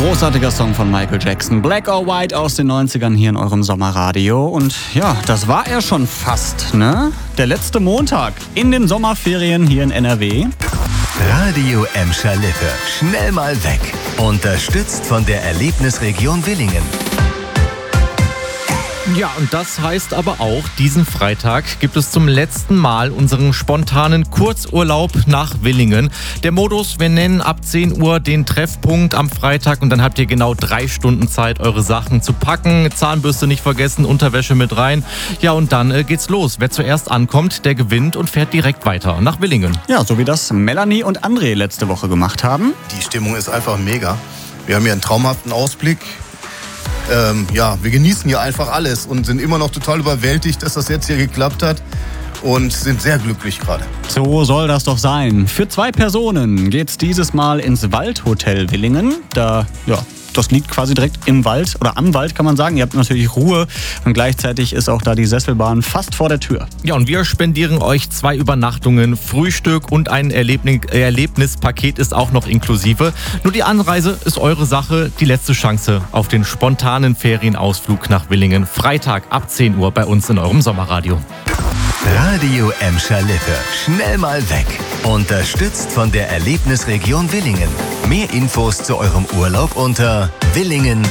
Großartiger Song von Michael Jackson. Black or White aus den 90ern hier in eurem Sommerradio. Und ja, das war er schon fast, ne? Der letzte Montag in den Sommerferien hier in NRW. Radio Emscher Lippe. Schnell mal weg. Unterstützt von der Erlebnisregion Willingen. Ja, und das heißt aber auch, diesen Freitag gibt es zum letzten Mal unseren spontanen Kurzurlaub nach Willingen. Der Modus, wir nennen ab 10 Uhr den Treffpunkt am Freitag und dann habt ihr genau 3 Stunden Zeit, eure Sachen zu packen. Zahnbürste nicht vergessen, Unterwäsche mit rein. Ja, und dann geht's los. Wer zuerst ankommt, der gewinnt und fährt direkt weiter nach Willingen. Ja, so wie das Melanie und André letzte Woche gemacht haben. Die Stimmung ist einfach mega. Wir haben hier einen traumhaften Ausblick. Wir genießen hier einfach alles und sind immer noch total überwältigt, dass das jetzt hier geklappt hat und sind sehr glücklich gerade. So soll das doch sein. Für 2 Personen geht's dieses Mal ins Waldhotel Willingen. Das liegt quasi direkt im Wald oder am Wald, kann man sagen. Ihr habt natürlich Ruhe und gleichzeitig ist auch da die Sesselbahn fast vor der Tür. Ja, und wir spendieren euch 2 Übernachtungen, Frühstück und ein Erlebnispaket ist auch noch inklusive. Nur die Anreise ist eure Sache. Die letzte Chance auf den spontanen Ferienausflug nach Willingen. Freitag ab 10 Uhr bei uns in eurem Sommerradio. Radio Emscher Lippe. Schnell mal weg. Unterstützt von der Erlebnisregion Willingen. Mehr Infos zu eurem Urlaub unter willingen.de.